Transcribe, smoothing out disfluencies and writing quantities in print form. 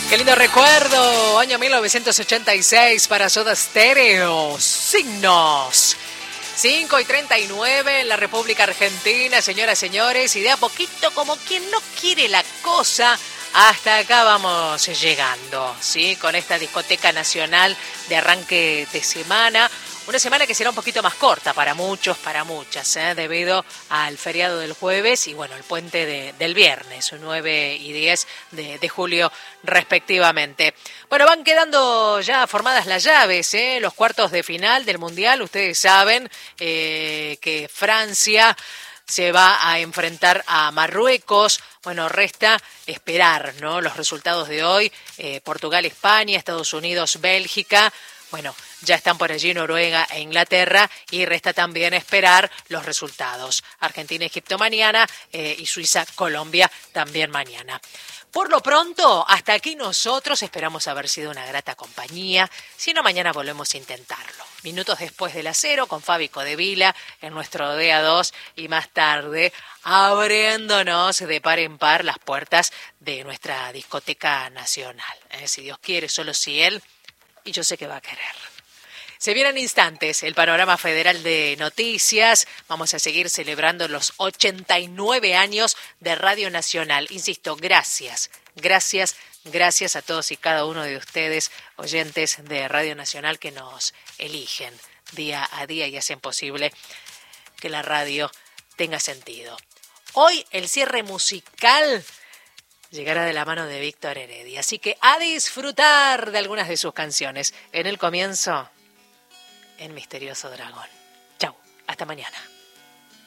Qué lindo recuerdo, año 1986 para Soda Stereo, Signos. 5:39 en la República Argentina, señoras, señores, y de a poquito, como quien no quiere la cosa, hasta acá vamos llegando, ¿sí? Con esta discoteca nacional de arranque de semana. Una semana que será un poquito más corta para muchos, para muchas, debido al feriado del jueves y bueno, el puente del viernes, 9 y 10 de julio respectivamente. Bueno, van quedando ya formadas las llaves, los cuartos de final del Mundial. Ustedes saben que Francia se va a enfrentar a Marruecos. Bueno, resta esperar, ¿no?, los resultados de hoy. Portugal, España, Estados Unidos, Bélgica. Bueno, ya están por allí Noruega e Inglaterra y resta también esperar los resultados. Argentina, Egipto mañana y Suiza, Colombia también mañana. Por lo pronto, hasta aquí nosotros esperamos haber sido una grata compañía. Si no, mañana volvemos a intentarlo. Minutos después de las 0 con Fabi Codevila en nuestro DA2 y más tarde abriéndonos de par en par las puertas de nuestra discoteca nacional. Si Dios quiere, solo si Él, y yo sé que va a querer. Se vienen instantes el panorama federal de noticias. Vamos a seguir celebrando los 89 años de Radio Nacional. Insisto, gracias a todos y cada uno de ustedes, oyentes de Radio Nacional, que nos eligen día a día y hacen posible que la radio tenga sentido. Hoy el cierre musical llegará de la mano de Víctor Heredia, así que a disfrutar de algunas de sus canciones. En el comienzo, El Misterioso Dragón. Chau, hasta mañana.